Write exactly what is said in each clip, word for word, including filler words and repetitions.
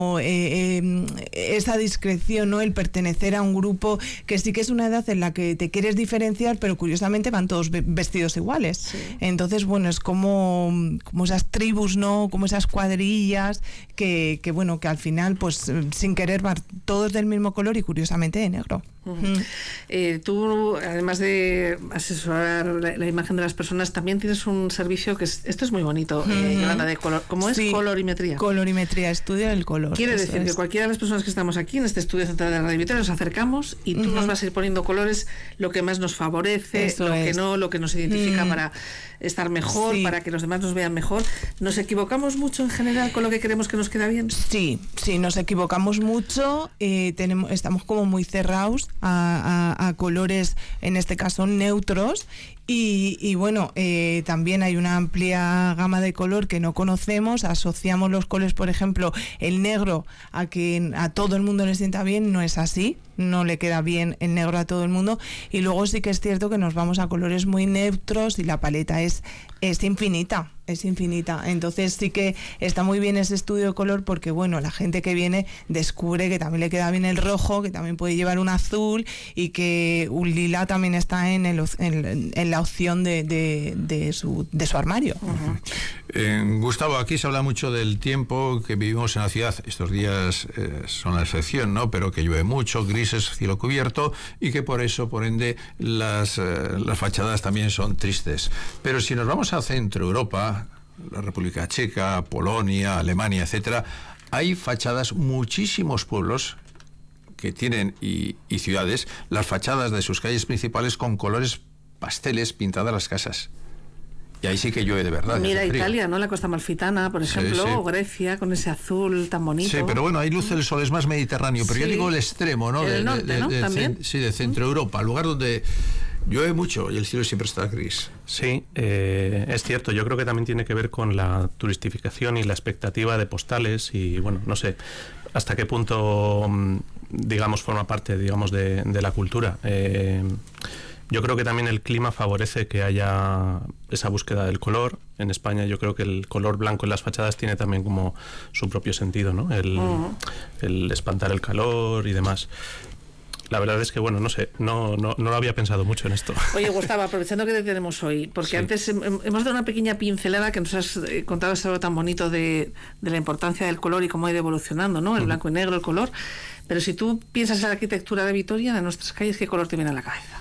Eh, eh, esa discreción, ¿no? El pertenecer a un grupo que sí que es una edad en la que te quieres diferenciar, pero curiosamente van todos vestidos iguales. Sí. Entonces, bueno, es como, como esas tribus, ¿no? Como esas cuadrillas que, que, bueno, que al final, pues, sin querer van todos del mismo color y curiosamente de negro. Uh-huh. Mm. Eh, tú, además de asesorar la, la imagen de las personas, también tienes un servicio que es, esto es muy bonito, uh-huh. eh, Yolanda, de color. ¿Cómo es? Sí. Colorimetría. Colorimetría, estudio del color. Quiere Eso decir es. que cualquiera de las personas que estamos aquí en este estudio central de Radio Vitoria nos acercamos y tú uh-huh. nos vas a ir poniendo colores, lo que más nos favorece, Eso lo es. que no, lo que nos identifica uh-huh. para estar mejor, sí. para que los demás nos vean mejor. ¿Nos equivocamos mucho en general con lo que queremos que nos queda bien? Sí, sí, nos equivocamos mucho, eh, tenemos, estamos como muy cerrados a, a, a colores, en este caso neutros, y, y bueno, eh, también hay una amplia gama de color que no conocemos, asociamos los colores, por ejemplo, el negro a que a todo el mundo le sienta bien, no es así, no le queda bien el negro a todo el mundo, y luego sí que es cierto que nos vamos a colores muy neutros y la paleta es, es infinita. Es infinita, entonces sí que está muy bien ese estudio de color porque bueno, la gente que viene descubre que también le queda bien el rojo, que también puede llevar un azul y que un lila también está en, el, en, en la opción de, de, de, su, de su armario. Uh-huh. eh, Gustavo, aquí se habla mucho del tiempo que vivimos en la ciudad. Estos días eh, son la excepción, ¿no? Pero que llueve mucho, grises, cielo cubierto, y que por eso, por ende, las, eh, las fachadas también son tristes. Pero si nos vamos a Centro Europa, la República Checa, Polonia, Alemania, etcétera, hay fachadas, muchísimos pueblos que tienen y, y ciudades, las fachadas de sus calles principales con colores pasteles pintadas las casas. Y ahí sí que llueve de verdad. Mira Italia, ¿no? La Costa Amalfitana, por ejemplo, sí, sí. o Grecia, con ese azul tan bonito. Sí, pero bueno, ahí luce el sol, es más mediterráneo, pero sí. yo digo el extremo, ¿no? El de, norte, de, ¿no? de, ¿También? De, sí, de Centro Europa, el lugar donde llueve mucho y el cielo siempre está gris. Sí, eh, es cierto. Yo creo que también tiene que ver con la turistificación y la expectativa de postales y, bueno, no sé hasta qué punto, digamos, forma parte, digamos, de, de la cultura. Eh, yo creo que también el clima favorece que haya esa búsqueda del color. En España yo creo que el color blanco en las fachadas tiene también como su propio sentido, ¿no? El, uh-huh. el espantar el calor y demás. La verdad es que, bueno, no sé, no, no, no lo había pensado mucho en esto. Oye, Gustavo, aprovechando que te tenemos hoy, porque sí. antes hemos dado una pequeña pincelada que nos has contado algo tan bonito de, de la importancia del color y cómo ha ido evolucionando, ¿no? El uh-huh. blanco y negro, el color. Pero si tú piensas en la arquitectura de Vitoria, de nuestras calles, ¿qué color te viene a la cabeza?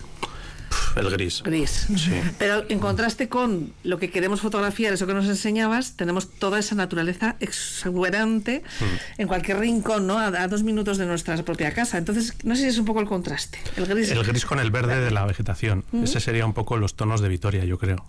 El gris. Gris. Sí. Pero en contraste con lo que queremos fotografiar, eso que nos enseñabas, tenemos toda esa naturaleza exuberante mm. en cualquier rincón, ¿no? A, a dos minutos de nuestra propia casa. Entonces, no sé si es un poco el contraste. El gris, el gris con el verde de la vegetación. Mm-hmm. Ese sería un poco los tonos de Vitoria, yo creo.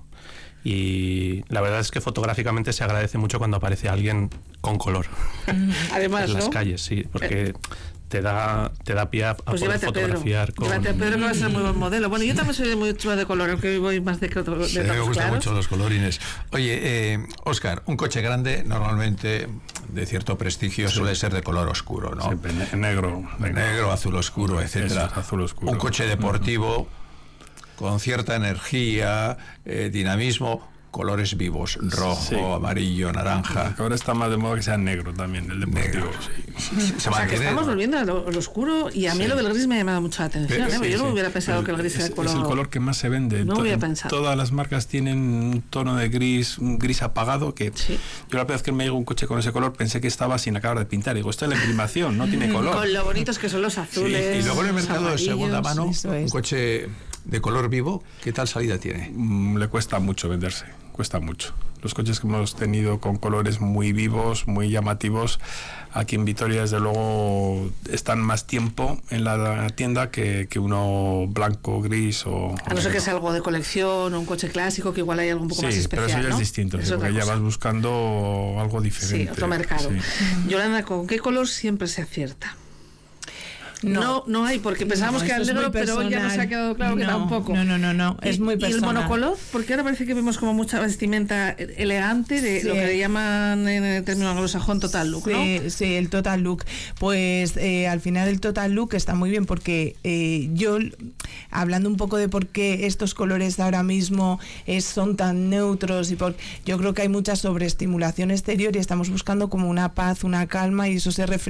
Y la verdad es que fotográficamente se agradece mucho cuando aparece alguien con color. Además, en las ¿no? calles, sí, porque eh. te da te da pie a, a pues poder fotografiar con... Llévate a Pedro, que va a ser muy buen modelo. Bueno, yo también soy mucho de color, aunque voy más de, de, de sí, me gustan claros. mucho los colorines. Oye, eh, Óscar, un coche grande normalmente de cierto prestigio sí. suele ser de color oscuro, ¿no? Siempre ne- negro, negro. Negro, azul oscuro, etcétera. Eso, azul oscuro. Un coche deportivo uh-huh. con cierta energía, eh, dinamismo, colores vivos, rojo, sí. amarillo, naranja. Ahora está más de moda que sea negro también, el deportivo. Sí. Se o sea, que estamos volviendo a lo, lo oscuro y a mí sí. lo del gris me ha llamado mucho la atención. Sí, ¿eh? sí, yo no sí. hubiera pensado el, que el gris era el color... Es el color que más se vende. No to- hubiera pensado. Todas las marcas tienen un tono de gris, un gris apagado, que sí. yo la primera vez que me llegó un coche con ese color pensé que estaba sin acabar de pintar. Digo, esto es la imprimación, no tiene color. Con lo bonitos que son los azules. Sí. Y luego en el mercado de segunda mano, es. un coche de color vivo, ¿qué tal salida tiene? Mm, le cuesta mucho venderse. Cuesta mucho. Los coches que hemos tenido con colores muy vivos, muy llamativos, aquí en Vitoria desde luego están más tiempo en la tienda que, que uno blanco, gris o... A no ser que sea algo de colección o un coche clásico, que igual hay algo un poco sí, más especial, pero eso ya ¿no? es distinto, es sí, porque ya vas buscando algo diferente. Sí, otro mercado. Sí. Yolanda, ¿con qué color siempre se acierta? No, no, no hay, porque pensábamos no, que era el negro, pero ya nos ha quedado claro que no, tampoco. No, no, no, no, es muy personal. ¿Y el monocolor? Porque ahora parece que vemos como mucha vestimenta elegante de sí. lo que le llaman en el término anglosajón total look, sí, ¿no? Sí, el total look. Pues eh, al final el total look está muy bien porque eh, yo, hablando un poco de por qué estos colores ahora mismo es, son tan neutros, y por, yo creo que hay mucha sobreestimulación exterior y estamos buscando como una paz, una calma, y eso se refleja